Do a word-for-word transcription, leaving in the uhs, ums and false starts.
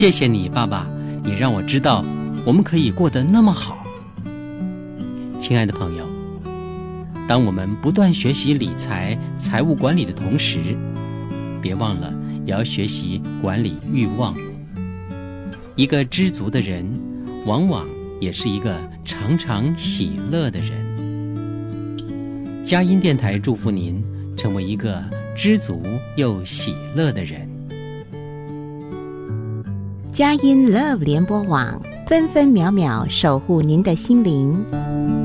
谢谢你，爸爸，你让我知道我们可以过得那么好。亲爱的朋友，当我们不断学习理财、财务管理的同时，别忘了也要学习管理欲望。一个知足的人，往往也是一个常常喜乐的人。佳音电台祝福您成为一个知足又喜乐的人。 佳音 Love 联播网，分分秒秒守护您的心灵。